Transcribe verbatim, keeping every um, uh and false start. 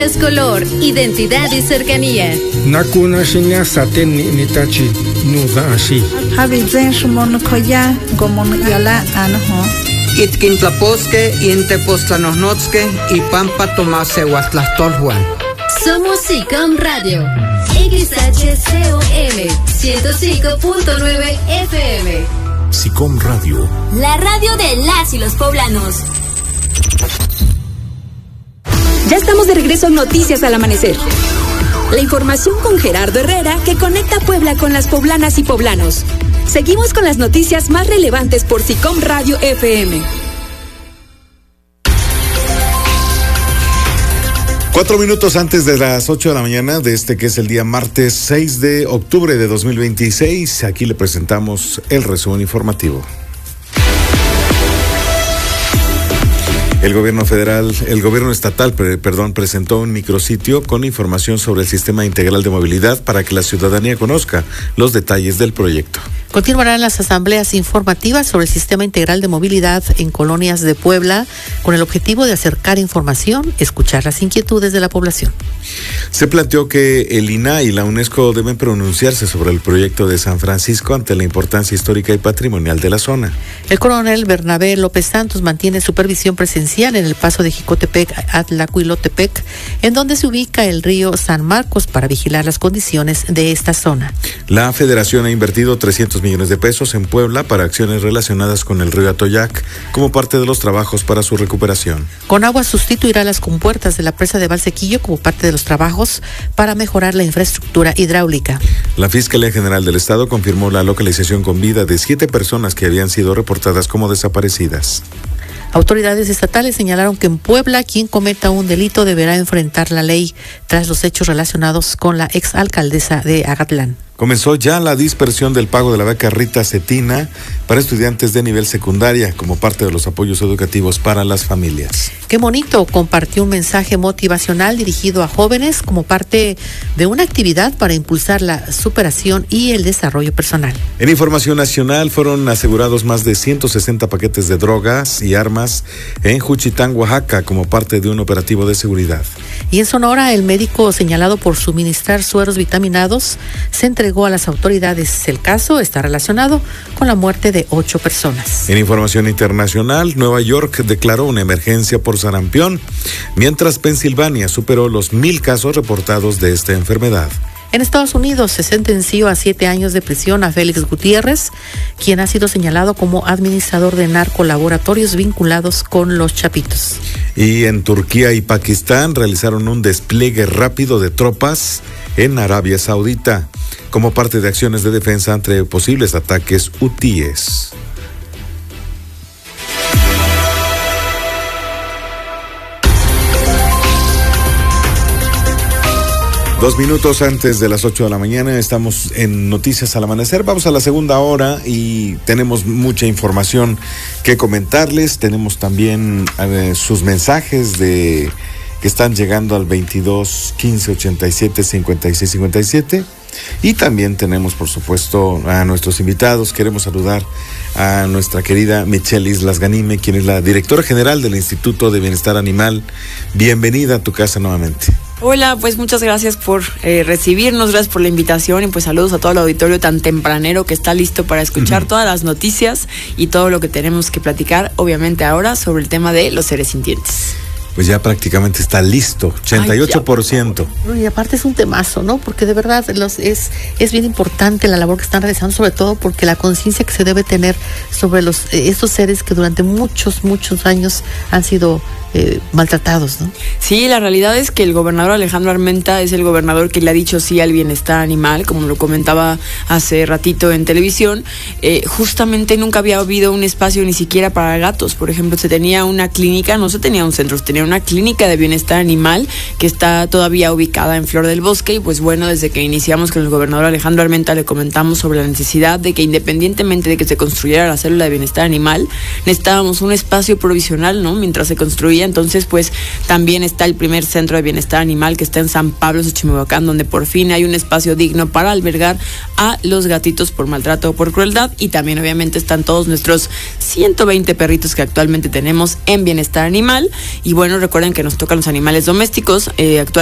Es color, identidad y cercanía. Nakuna shinya saten ni nitachi nuza ashi. Habizen shumon koya gomon yala anho. Itkin tlaposque y intepostlanosnotzque y pampa tomase huatlastolhuan. Somos SICOM Radio. X H C O M ciento cinco punto nueve F M. SICOM Radio. La radio de las y los poblanos. Ya estamos de regreso en Noticias al Amanecer. La información con Gerardo Herrera que conecta Puebla con las poblanas y poblanos. Seguimos con las noticias más relevantes por SICOM Radio F M. Cuatro minutos antes de las ocho de la mañana de este que es el día martes seis de octubre de dos mil veintiséis, aquí le presentamos el resumen informativo. El gobierno federal, el gobierno estatal, perdón, presentó un micrositio con información sobre el sistema integral de movilidad para que la ciudadanía conozca los detalles del proyecto. Continuarán las asambleas informativas sobre el sistema integral de movilidad en colonias de Puebla con el objetivo de acercar información, escuchar las inquietudes de la población. Se planteó que el I N A H y la UNESCO deben pronunciarse sobre el proyecto de San Francisco ante la importancia histórica y patrimonial de la zona. El coronel Bernabé López Santos mantiene supervisión presencial en el paso de Jicotepec a Tlacuilotepec, en donde se ubica el río San Marcos para vigilar las condiciones de esta zona. La Federación ha invertido trescientos millones de pesos en Puebla para acciones relacionadas con el río Atoyac como parte de los trabajos para su recuperación. Conagua sustituirá las compuertas de la presa de Valsequillo como parte de los trabajos para mejorar la infraestructura hidráulica. La Fiscalía General del Estado confirmó la localización con vida de siete personas que habían sido reportadas como desaparecidas. Autoridades estatales señalaron que en Puebla quien cometa un delito deberá enfrentar la ley tras los hechos relacionados con la exalcaldesa de Agatlán. Comenzó ya la dispersión del pago de la beca Rita Cetina para estudiantes de nivel secundaria como parte de los apoyos educativos para las familias. Qué bonito, compartió un mensaje motivacional dirigido a jóvenes como parte de una actividad para impulsar la superación y el desarrollo personal. En información nacional fueron asegurados más de ciento sesenta paquetes de drogas y armas en Juchitán, Oaxaca, como parte de un operativo de seguridad. Y en Sonora, el médico señalado por suministrar sueros vitaminados se entregó a las autoridades. El caso está relacionado con la muerte de ocho personas. En información internacional, Nueva York declaró una emergencia por sarampión, mientras Pensilvania superó los mil casos reportados de esta enfermedad. En Estados Unidos se sentenció a siete años de prisión a Félix Gutiérrez, quien ha sido señalado como administrador de narcolaboratorios vinculados con los Chapitos. Y en Turquía y Pakistán realizaron un despliegue rápido de tropas en Arabia Saudita, como parte de acciones de defensa ante posibles ataques hutíes. Dos minutos antes de las ocho de la mañana estamos en Noticias al Amanecer. Vamos a la segunda hora y tenemos mucha información que comentarles. Tenemos también eh, sus mensajes de que están llegando al veintidós quince ochenta y siete cincuenta y seis cincuenta y siete. Y también tenemos, por supuesto, a nuestros invitados. Queremos saludar a nuestra querida Michelle Islas Ganime, quien es la directora general del Instituto de Bienestar Animal. Bienvenida a tu casa nuevamente. Hola, pues muchas gracias por eh, recibirnos, gracias por la invitación y pues saludos a todo el auditorio tan tempranero que está listo para escuchar uh-huh. todas las noticias y todo lo que tenemos que platicar, obviamente ahora, sobre el tema de los seres sintientes. Pues ya prácticamente está listo, ochenta y ocho por ciento. Ay, y aparte es un temazo, ¿no? Porque de verdad los, es, es bien importante la labor que están realizando, sobre todo porque la conciencia que se debe tener sobre los eh, estos seres que durante muchos, muchos años han sido eh, maltratados, ¿no? Sí, la realidad es que el gobernador Alejandro Armenta es el gobernador que le ha dicho sí al bienestar animal, como lo comentaba hace ratito en televisión. Eh, justamente nunca había habido un espacio ni siquiera para gatos. Por ejemplo, se tenía una clínica, no se tenía un centro, se tenía una clínica de bienestar animal que está todavía ubicada en Flor del Bosque y pues bueno, desde que iniciamos con el gobernador Alejandro Armenta le comentamos sobre la necesidad de que independientemente de que se construyera la célula de bienestar animal, necesitábamos un espacio provisional, ¿no? Mientras se construía día. Entonces, pues también está el primer centro de bienestar animal que está en San Pablo, Xochimilhuacán, donde por fin hay un espacio digno para albergar a los gatitos por maltrato o por crueldad. Y también obviamente están todos nuestros ciento veinte perritos que actualmente tenemos en bienestar animal. Y bueno, recuerden que nos tocan los animales domésticos. Eh, actualmente